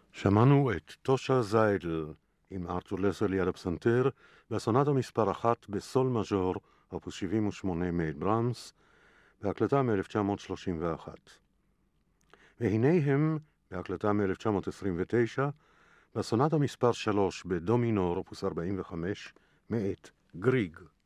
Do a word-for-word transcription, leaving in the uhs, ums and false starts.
שמענו את טושה זיידל עם ארתור לסלי על הפסנתר והסונטה מספר אחת בסול מז'ור, אופוס שבעים ושמונה מאת ברמס, בהקלטה מ-אלף תשע מאות שלושים ואחת. והנה הם, בהקלטה מ-אלף תשע מאות עשרים ותשע, בסונטה מספר שלוש בדו מינור, אופוס ארבעים וחמש, מאת גריג.